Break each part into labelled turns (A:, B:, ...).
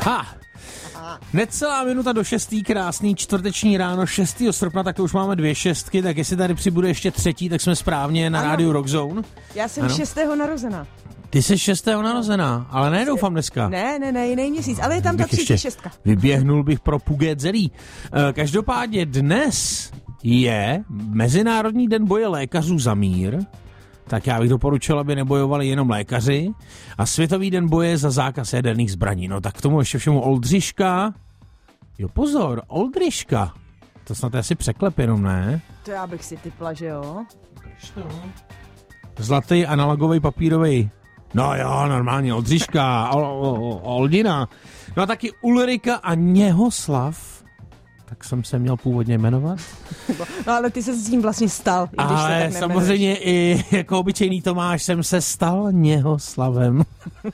A: Necelá minuta do 6. krásný čtvrteční ráno 6. srpna, tak to už máme 2 šestky, tak jestli tady přibude ještě 3, tak jsme správně na rádiu Rockzone.
B: Já jsem 6. narozená.
A: Ty jsi 6. narozená, ale ne, doufám dneska.
B: Ne, jiný měsíc, ale je tam ta 3. šestka.
A: Vyběhnul bych pro Puget zelí. Každopádně dnes je Mezinárodní den boje lékařů za mír, tak já bych doporučil, aby nebojovali jenom lékaři, a Světový den boje za zákaz jaderných zbraní. No tak k tomu ještě všemu Oldřiška. Jo pozor, Oldřiška. To snad asi překlep jenom, ne?
B: To já bych si typla, že jo?
A: Zlatý analogový papírový. No jo, normálně Oldřiška, Oldina. No a taky Ulrika a Něhoslav. Tak jsem se měl původně jmenovat.
B: No ale ty se s tím vlastně stal.
A: Ale samozřejmě i jako obyčejný Tomáš jsem se stal Něhoslavem.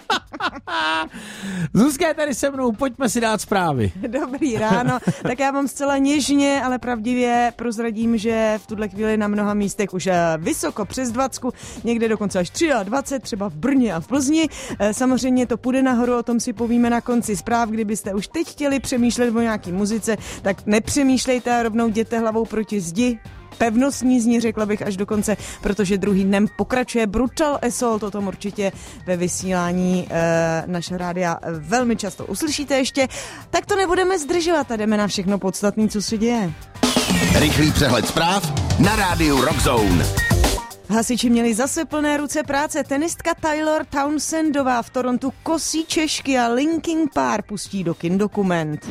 A: Zuzka je tady se mnou, pojďme si dát zprávy. Dobrý
B: ráno, tak já vám zcela něžně, ale pravdivě prozradím, že v tuhle chvíli na mnoha místech už vysoko přes 20, někde dokonce až 23, třeba v Brně a v Plzni. Samozřejmě to půjde nahoru, o tom si povíme na konci zpráv. Kdybyste už teď chtěli přemýšlet o nějaký muzice, tak nepřemýšlejte a rovnou jděte hlavou proti zdi. Pevnostní zní, řekla bych až do konce, protože druhým dnem pokračuje Brutal Assault, o tom určitě ve vysílání naše rádia velmi často uslyšíte ještě. Tak to nebudeme zdržovat a jdeme na všechno podstatné, co se děje.
C: Rychlý přehled zpráv na rádiu Rockzone.
B: Hasiči měli zase plné ruce práce. Tenistka Taylor Townsendová v Torontu kosí Češky a Linkin Park pustí do kin dokument.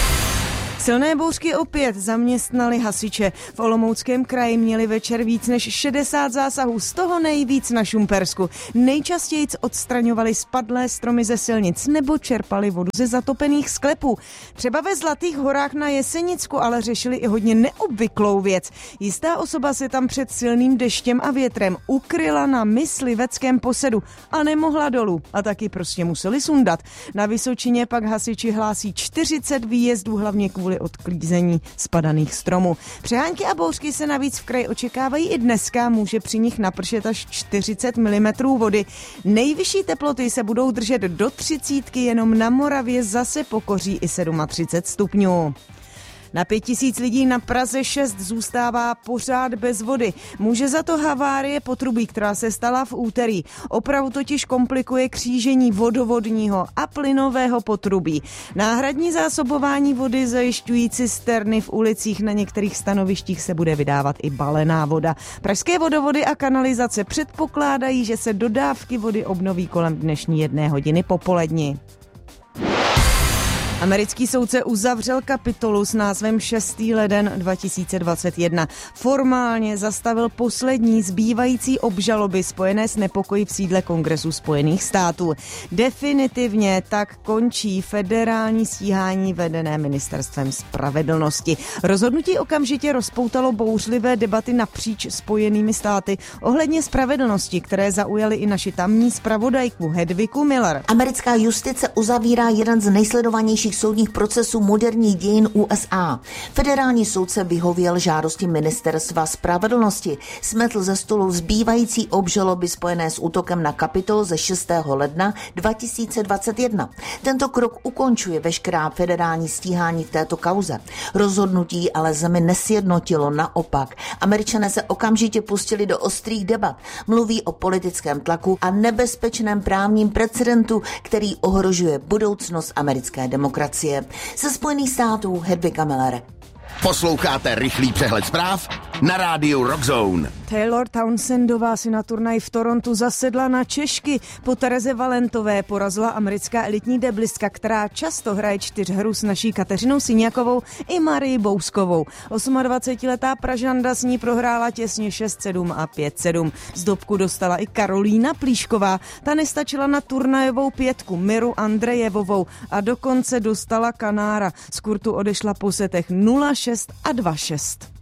B: Silné bouřky opět zaměstnali hasiče. V Olomouckém kraji měli večer víc než 60 zásahů, z toho nejvíc na Šumpersku. Nejčastěji odstraňovali spadlé stromy ze silnic nebo čerpali vodu ze zatopených sklepů. Třeba ve Zlatých horách na Jesenicku ale řešili i hodně neobvyklou věc. Jistá osoba se tam před silným deštěm a větrem ukryla na mysliveckém posedu a nemohla dolů. A taky prostě museli sundat. Na Vysočině pak hasiči hlásí 40 výjezdů, hlavně kvůli odklízení spadaných stromů. Přehánky a bouřky se navíc v kraji očekávají i dneska, může při nich napršet až 40 mm vody. Nejvyšší teploty se budou držet do 30, jenom na Moravě zase pokoří i 37 stupňů. Na 5000 lidí na Praze 6 zůstává pořád bez vody. Může za to havárie potrubí, která se stala v úterý. Opravu totiž komplikuje křížení vodovodního a plynového potrubí. Náhradní zásobování vody zajišťují cisterny v ulicích, na některých stanovištích se bude vydávat i balená voda. Pražské vodovody a kanalizace předpokládají, že se dodávky vody obnoví kolem dnešní 1 hodiny popoledni. Americký soudce uzavřel kapitolu s názvem 6. leden 2021. Formálně zastavil poslední zbývající obžaloby spojené s nepokoji v sídle Kongresu Spojených států. Definitivně tak končí federální stíhání vedené ministerstvem spravedlnosti. Rozhodnutí okamžitě rozpoutalo bouřlivé debaty napříč Spojenými státy ohledně spravedlnosti, které zaujaly i naši tamní zpravodajku Hedvigu Miller.
D: Americká justice uzavírá jeden z nejsledovanějších soudních procesů moderních dějin USA. Federální soudce vyhověl žádosti ministerstva spravedlnosti. Smetl ze stolu zbývající obžaloby spojené s útokem na Kapitol ze 6. ledna 2021. Tento krok ukončuje veškerá federální stíhání v této kauze. Rozhodnutí ale zemi nesjednotilo, naopak. Američané se okamžitě pustili do ostrých debat. Mluví o politickém tlaku a nebezpečném právním precedentu, který ohrožuje budoucnost americké demokracie. Ze Spojených států Hedviga Miller.
C: Posloucháte rychlý přehled zpráv na rádiu Rockzone.
B: Taylor Townsendová si na turnaj v Torontu zasedla na Češky. Po Tereze Valentové porazila americká elitní deblistka, která často hraje čtyřhru s naší Kateřinou Syňakovou i Marii Bouskovou. 28letá Pražanda s ní prohrála těsně 6-7 a 5-7. Zdobku dostala i Karolína Plíšková. Ta nestačila na turnajovou 5 Miru Andrejevovou a dokonce dostala kanára. Z kurtu odešla po setech 0-6 a 2-6.